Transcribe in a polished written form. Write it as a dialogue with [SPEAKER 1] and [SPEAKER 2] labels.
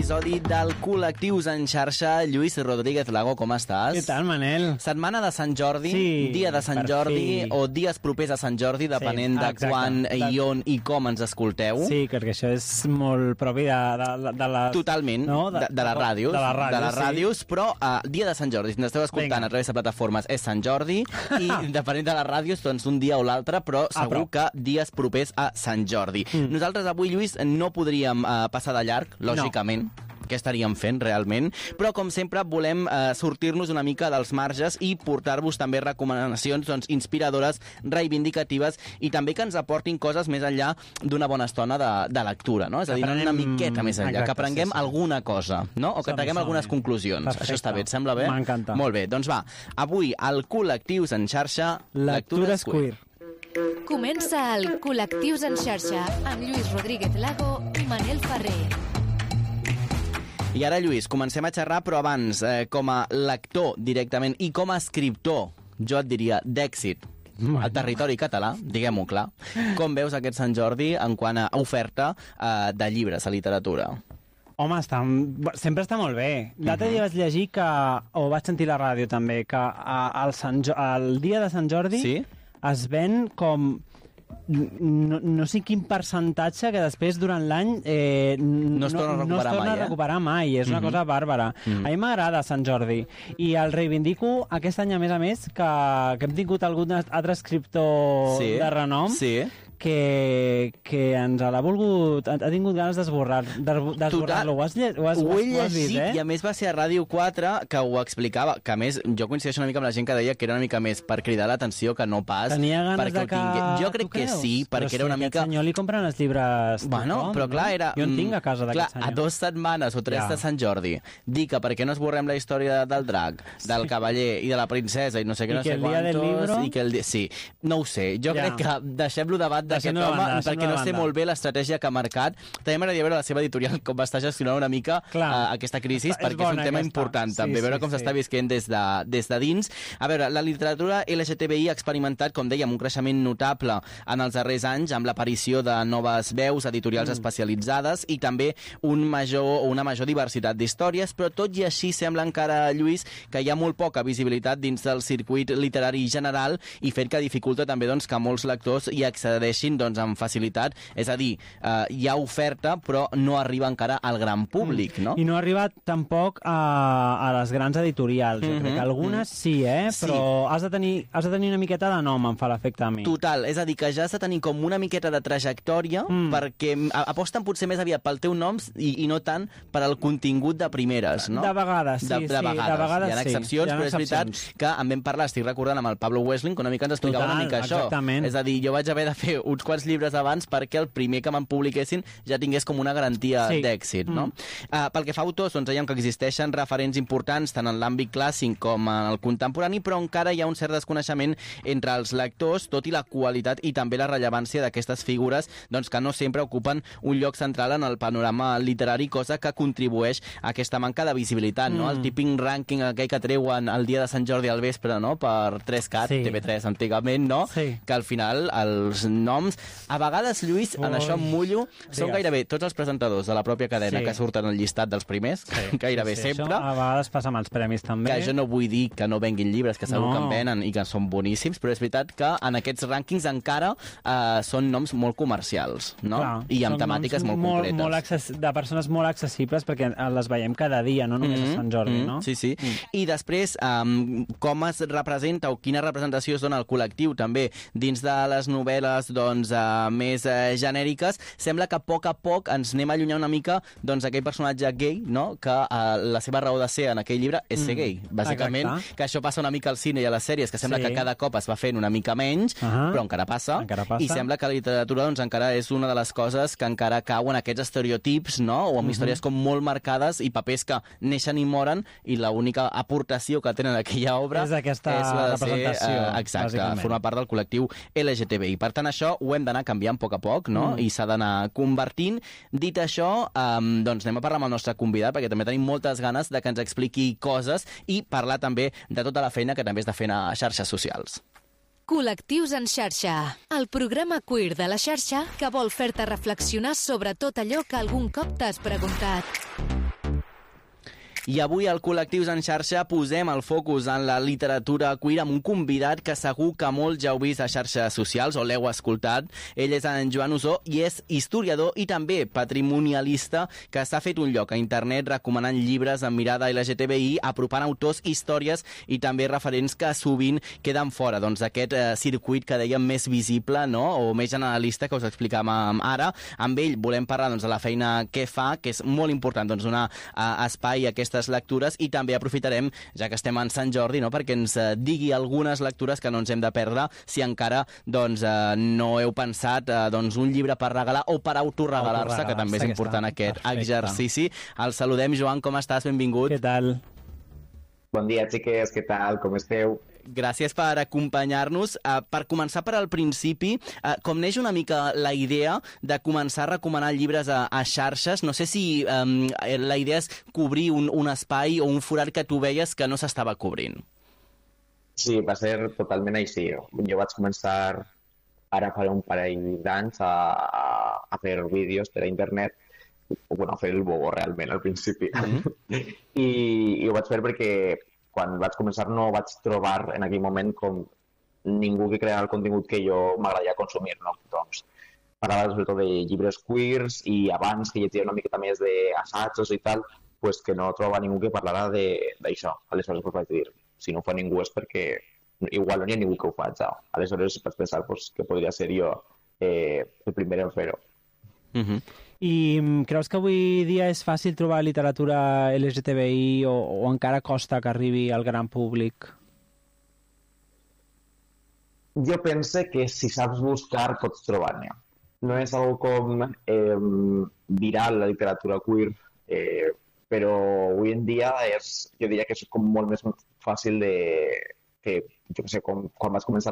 [SPEAKER 1] episodi del Col·lectius en xarxa. Lluís Rodríguez Lago, com estàs?
[SPEAKER 2] Què tal, Manel?
[SPEAKER 1] Setmana de Sant Jordi, dia de Sant Jordi o dies propers a Sant Jordi, depenent de quan i on i com ens escolteu.
[SPEAKER 2] Sí, perquè això és molt propi de les...
[SPEAKER 1] Totalment, no? de les ràdios. De les ràdios, però dia de Sant Jordi, si ens esteu escoltant a través de plataformes, és Sant Jordi, i depenent de les ràdios, doncs un dia o l'altre, però segur que dies propers a Sant Jordi. Nosaltres avui, Lluís, no podríem passar de llarg, lògicament. Què estaríem fent realment, però com sempre volem sortir-nos una mica dels marges i portar-vos també recomanacions inspiradores, reivindicatives i també que ens aportin coses més enllà d'una bona estona de lectura, no? És a dir, una miqueta més enllà, que aprenguem alguna cosa, no? O que traguem algunes conclusions. Això està bé, et sembla bé?
[SPEAKER 2] M'encanta.
[SPEAKER 1] Molt bé, doncs va, avui al Col·lectius en xarxa,
[SPEAKER 2] Lectures Queer.
[SPEAKER 3] Comença el Col·lectius en xarxa amb Lluís Rodríguez Lago i Manel Ferrer.
[SPEAKER 1] I ara, Lluís, comencem a xerrar, però abans, com a lector directament i com a escriptor, jo et diria d'èxit al territori català, diguem-ho clar, com veus aquest Sant Jordi en quant a oferta de llibres a literatura?
[SPEAKER 2] Home, sempre està molt bé. L'altre dia vaig llegir o vaig sentir a la ràdio també, que el dia de Sant Jordi es ven com... No sé quin percentatge que després durant l'any
[SPEAKER 1] no es torna a
[SPEAKER 2] recuperar mai. És una cosa bàrbara. A mi m'agrada Sant Jordi i el reivindico aquest any a més que hem tingut algun altre escriptor de renom que ens l'ha volgut, ha tingut ganes d'esborrar-lo. Ho has
[SPEAKER 1] llegit,
[SPEAKER 2] vist,
[SPEAKER 1] i a més va ser a Ràdio 4 que ho explicava, que a més jo coincideixo una mica amb la gent que deia que era una mica més per cridar l'atenció que no pas perquè ho tingués. Jo crec que sí, perquè era una mica...
[SPEAKER 2] Aquest senyor li compren els llibres...
[SPEAKER 1] Bueno, però clar, era...
[SPEAKER 2] Jo en tinc a casa d'aquest senyor.
[SPEAKER 1] A 2 setmanes o 3 de Sant Jordi, dir que per què no esborrem la història del drac, del cavaller i de la princesa i no sé què, no sé quantos... I que el dia... Sí, no ho sé. Jo crec que deixem-lo debat d'aquest home, perquè no sé molt bé l'estratègia que ha marcat. També m'agradaria veure la seva editorial com va estar gestionant una mica aquesta crisi, perquè és un tema important també, veure com s'està visquent des de dins. A veure, la literatura LGTBI ha experimentat, com dèiem, un creixement notable en els darrers anys, amb l'aparició de noves veus editorials especialitzades i també una major diversitat d'històries, però tot i així sembla encara, Lluís, que hi ha molt poca visibilitat dins del circuit literari general i fet que dificulta també que molts lectors hi accedeixin amb facilitat. És a dir, hi ha oferta, però no arriba encara al gran públic, no?
[SPEAKER 2] I no arriba tampoc a les grans editorials. Jo crec que algunes però has de tenir una miqueta de nom, em fa l'efecte a mi.
[SPEAKER 1] Total, és a dir, que ja has de tenir com una miqueta de trajectòria perquè aposten potser més aviat pel teu nom i no tant per al contingut de primeres, no?
[SPEAKER 2] De vegades, sí.
[SPEAKER 1] De vegades hi ha excepcions, però és veritat que en vam parlar, estic recordant amb el Pablo Wessling, que una mica ens explicava una mica això. És a dir, jo vaig haver de fer uns quants llibres abans perquè el primer que me'n publiquessin ja tingués com una garantia d'èxit, no? Pel que fa a autors, dèiem que existeixen referents importants tant en l'àmbit clàssic com en el contemporani, però encara hi ha un cert desconeixement entre els lectors, tot i la qualitat i també la rellevància d'aquestes figures que no sempre ocupen un lloc central en el panorama literari, cosa que contribueix a aquesta manca de visibilitat, no? El típic rànquing aquell que treuen el dia de Sant Jordi al vespre, no? Per 3CAT, TV3 antigament, no? Que al final els noms a vegades, Lluís, en això em mullo, són gairebé tots els presentadors de la pròpia cadena que surten al llistat dels primers, gairebé sempre.
[SPEAKER 2] Això a vegades passa amb els premis també.
[SPEAKER 1] Que jo no vull dir que no venguin llibres, que segur que en venen i que són boníssims, però és veritat que en aquests rànquings encara són noms molt comercials, no? I amb temàtiques molt concretes.
[SPEAKER 2] De persones molt accessibles perquè les veiem cada dia, no només a Sant Jordi, no?
[SPEAKER 1] Sí. I després, com es representa o quina representació es dona al col·lectiu també dins de les novel·les més genèriques, sembla que a poc ens anem allunyant una mica d'aquell personatge gay, no? Que la seva raó de ser en aquell llibre és ser gay, bàsicament. Que això passa una mica al cine i a les sèries, que sembla que cada cop es va fent una mica menys, però encara passa. I sembla que la literatura encara és una de les coses que encara cauen aquests estereotips, no? O amb històries com molt marcades i papers que neixen i moren i l'única aportació que tenen a aquella obra
[SPEAKER 2] és aquesta representació.
[SPEAKER 1] Exacte, formar part del col·lectiu LGTBI. Per tant, això ho hem d'anar canviant a poc, no? I s'ha d'anar convertint. Dit això, anem a parlar amb el nostre convidat, perquè també tenim moltes ganes de que ens expliqui coses i parlar també de tota la feina que també està fent a xarxes socials.
[SPEAKER 3] Col·lectius en xarxa, el programa queer de la xarxa que vol fer-te reflexionar sobre tot allò que algun cop t'has preguntat.
[SPEAKER 1] I avui al Col·lectius en xarxa posem el focus en la literatura queer amb un convidat que segur que molts ja heu vist a xarxes socials o l'heu escoltat. Ell és en Joan Usó i és historiador i també patrimonialista que s'ha fet un lloc a internet recomanant llibres amb mirada LGTBI, apropant autors, històries i també referents que sovint queden fora d'aquest circuit que dèiem més visible, no? O més generalista que us explicàvem ara. Amb ell volem parlar de la feina que fa, que és molt important donar espai a aquestes lectures, i també aprofitarem, ja que estem en Sant Jordi, perquè ens digui algunes lectures que no ens hem de perdre si encara no heu pensat un llibre per regalar o per autoregalar-se, que també és important aquest exercici. El saludem, Joan, com estàs? Benvingut.
[SPEAKER 2] Què tal?
[SPEAKER 4] Bon dia, xiques, què tal? Com esteu?
[SPEAKER 1] Gràcies per acompanyar-nos. Per començar per al principi, com neix una mica la idea de començar a recomanar llibres a xarxes? No sé si la idea és cobrir un espai o un forat que tu veies que no s'estava cobrint.
[SPEAKER 4] Sí, va ser totalment així. Jo vaig començar ara fa un parell d'anys a fer vídeos per a internet, a fer el bobo realment al principi. I ho vaig fer perquè quan vaig començar no vaig trobar en aquell moment com ningú que creava el contingut que jo m'agradaria consumir, no? Doncs parlava sobretot de llibres queers i abans que llegia una miqueta més d'assajos i tal, pues que no trobava ningú que parlara d'això. Aleshores vaig dir, si no ho fa ningú és perquè igual no hi ha ningú que ho faci. Aleshores vaig pensar que podria ser jo el primer en fer-ho.
[SPEAKER 2] I creus que avui dia és fàcil trobar literatura LGTBI o encara costa que arribi al gran públic?
[SPEAKER 4] Jo penso que si saps buscar pots trobar-ne. No és algo com viral la literatura queer, però avui en dia jo diria que és com molt més fàcil que, jo què sé, quan vaig començar